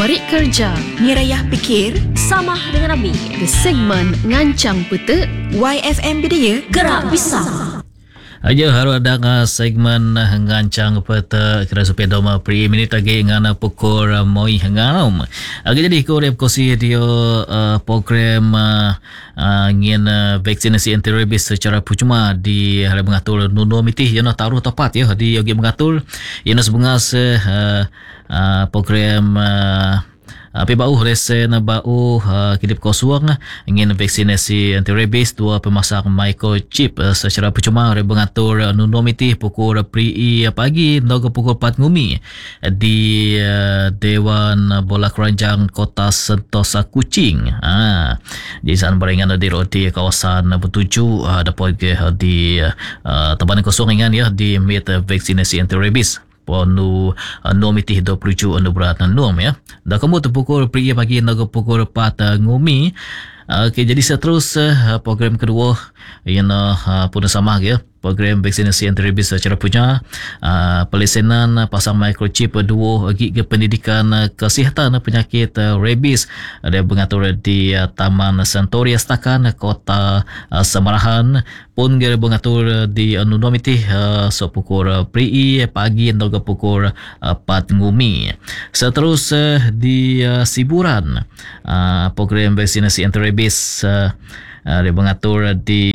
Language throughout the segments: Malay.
Merik kerja, Nirayah fikir, Samah dengan Nabi. di segmen ngancang petek, YFM Bidaya, Gerak bisa. Aja harus ada segmen ngancang peta kira supaya doma pri minit lagi ngana pukul moi ngam. Agi jadi korep kosi dia program ngin vaksinasi anti rabies secara percuma di hari mengatur nuno mitih yana taruh tepat ya di yogi mengatur yana sebungas program Api bau resen bau kidip kosong ingin vaksinasi anti rabies dua pemasak microchip secara percuma mengatur nunomiti pukul pri pagi hingga pukul 4 ngumi di Dewan Bola Keranjang Kota Sentosa Kuching. Di sana beringan di roti kawasan bertuju dapat di tempat kosong ingan ya di mit vaksinasi anti rabies. Ponu nomiti do perucu anu berat nom ya. Dah kamu terpukul pria pagi hingga pukul 4 ngumi. Okey, jadi seterus program kedua yang pun sama ya. Program vaksinasi anti rabies secara punya pelesenan pasang microchip dua gig pendidikan kesihatan penyakit rabies ada mengatur di Taman Santoria Setakan Kota Semarahan pun dia mengatur di nomiti pukul pri pagi hingga pukul 4 ngumi. Seterus di Siburan program vaksinasi anti rabies dia mengatur di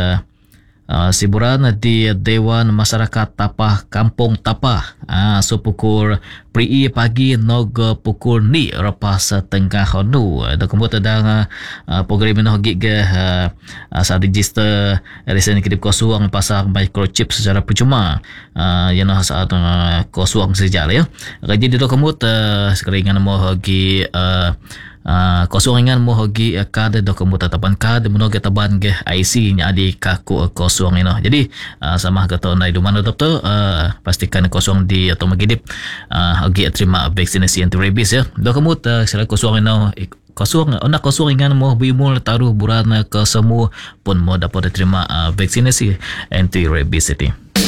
Siburan di Dewan Masyarakat Tapah Kampung Tapah pukul pri pagi hingga pukul ni lepas tengah honu ada kemudian ada program ini gig saat register resen kidip kosong pasang microchip secara percuma yang saat kosong saja ya jadi itu kemudian sekeringan mau gi kosongan mo hogi kad dokumen tetapan kad monoge taban ge IC nya di kaku kosong ini. Jadi sama kata nai dumano doktor pastikan kosong di atau magidip hogi terima vaksinasi anti rabies ya. Dokumen sila kosong ini kosong nak kosong ingan mo bimul taruh burana ke semua pun mo dapat terima vaksinasi anti rabies itu.